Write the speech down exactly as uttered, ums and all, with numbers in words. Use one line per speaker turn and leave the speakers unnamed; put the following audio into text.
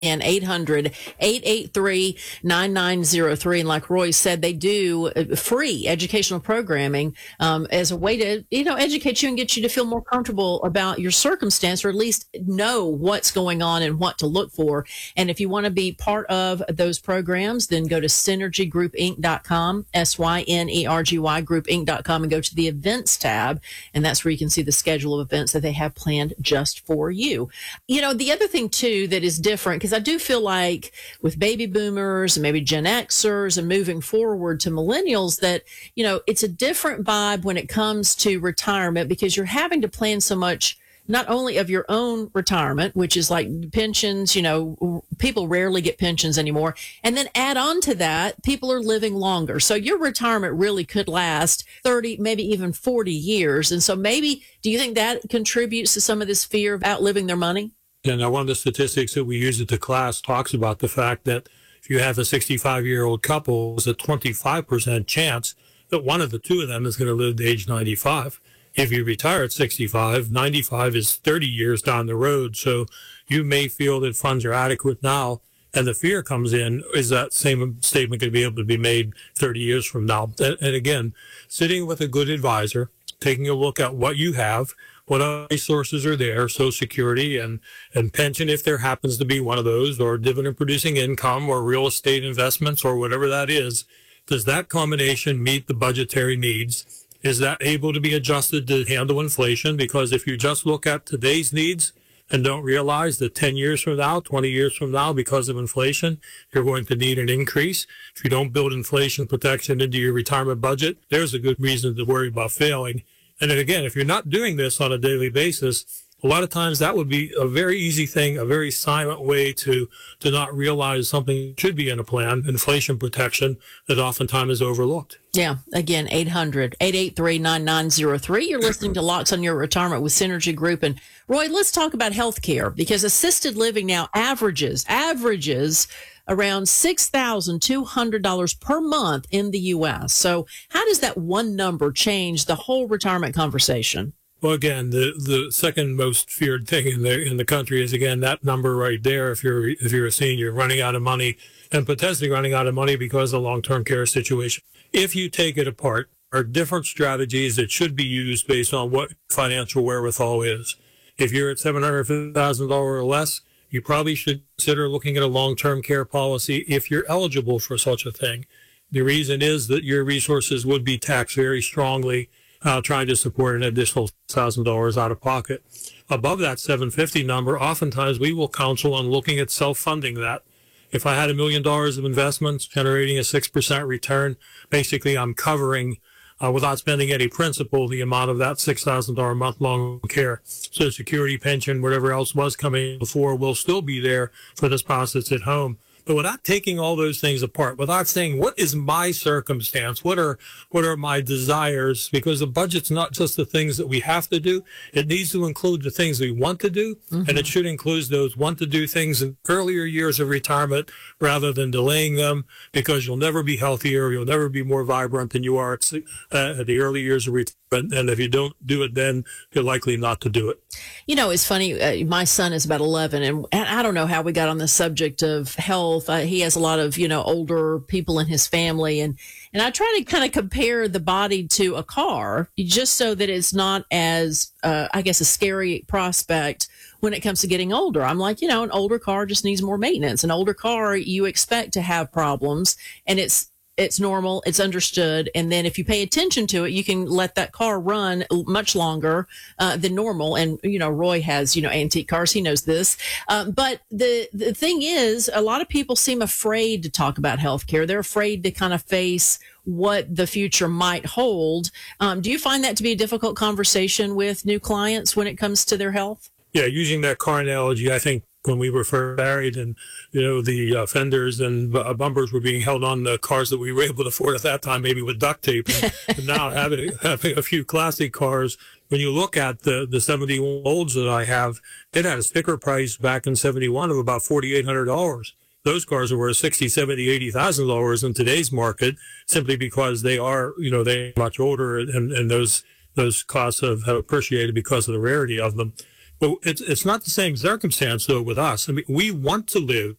And eight hundred, eight eight three, nine nine zero three. And like Roy said, they do free educational programming um, as a way to, you know, educate you and get you to feel more comfortable about your circumstance, or at least know what's going on and what to look for. And if you want to be part of those programs, then go to synergy group inc dot com, S Y N E R G Y group inc dot com, and go to the events tab. And that's where you can see the schedule of events that they have planned just for you. You know, the other thing, too, that is different, because I do feel like with baby boomers and maybe Gen Xers and moving forward to millennials, that, you know, it's a different vibe when it comes to retirement, because you're having to plan so much, not only of your own retirement, which is like pensions, you know, people rarely get pensions anymore. And then add on to that, people are living longer. So your retirement really could last thirty, maybe even forty years. And so maybe, do you think that contributes to some of this fear of outliving their money?
And one of the statistics that we use at the class talks about the fact that if you have a sixty-five-year-old couple, there's a twenty-five percent chance that one of the two of them is going to live to age ninety-five. If you retire at sixty-five, ninety-five is thirty years down the road. So you may feel that funds are adequate now, and the fear comes in, is that same statement going to be able to be made thirty years from now? And, and again, sitting with a good advisor, taking a look at what you have, what other resources are there, Social Security and, and pension, if there happens to be one of those, or dividend producing income, or real estate investments, or whatever that is. Does that combination meet the budgetary needs? Is that able to be adjusted to handle inflation? Because if you just look at today's needs and don't realize that ten years from now, twenty years from now, because of inflation, you're going to need an increase. If you don't build inflation protection into your retirement budget, there's a good reason to worry about failing. And then again, if you're not doing this on a daily basis, a lot of times that would be a very easy thing, a very silent way to, to not realize something should be in a plan, inflation protection, that oftentimes is overlooked.
Yeah. Again, eight hundred, eight eight three, nine nine zero three. You're listening to Locks on Your Retirement with Synergy Group. And Roy, let's talk about healthcare, because assisted living now averages, averages around six thousand two hundred dollars per month in the U S. So how does that one number change the whole retirement conversation?
Well, again, the, the second most feared thing in the in the country is, again, that number right there. If you're if you're a senior running out of money, and potentially running out of money because of the long-term care situation. If you take it apart, there are different strategies that should be used based on what financial wherewithal is. If you're at seven hundred fifty thousand dollars or less, you probably should consider looking at a long-term care policy if you're eligible for such a thing. The reason is that your resources would be taxed very strongly Uh, trying to support an additional one thousand dollars out of pocket. Above that seven hundred fifty number, oftentimes we will counsel on looking at self-funding that. If I had a million dollars of investments generating a six percent return, basically I'm covering, uh, without spending any principal, the amount of that six thousand dollars a month long care. Social Security, pension, whatever else was coming before will still be there for the spouse that's at home. But without taking all those things apart, without saying, what is my circumstance? What are, what are my desires? Because the budget's not just the things that we have to do. It needs to include the things we want to do. Mm-hmm. And it should include those want to do things in earlier years of retirement rather than delaying them, because you'll never be healthier. You'll never be more vibrant than you are at, uh, at the early years of retirement. And if you don't do it then, you're likely not to do it.
You know, it's funny. Uh, my son is about eleven, and, and I don't know how we got on the subject of health. Uh, he has a lot of, you know, older people in his family, and, and I try to kind of compare the body to a car, just so that it's not as, uh, I guess, a scary prospect when it comes to getting older. I'm like, you know, an older car just needs more maintenance. An older car, you expect to have problems, and it's, it's normal, it's understood. And then if you pay attention to it, you can let that car run much longer uh, than normal. And, you know, Roy has, you know, antique cars. He knows this. Um, but the, the thing is, a lot of people seem afraid to talk about healthcare. They're afraid to kind of face what the future might hold. Um, do you find that to be a difficult conversation with new clients when it comes to their health?
Yeah, using that car analogy, I think when we were first married and, you know, the uh, fenders and uh, bumpers were being held on the cars that we were able to afford at that time, maybe with duct tape. And, and now having, having a few classic cars, when you look at the, the seventy-olds that I have, it had a sticker price back in seventy-one of about forty-eight hundred dollars. Those cars are worth sixty, seventy, eighty thousand dollars in today's market, simply because they are, you know, they're much older, and, and those, those costs have, have appreciated because of the rarity of them. Well, it's it's not the same circumstance though with us. I mean, we want to live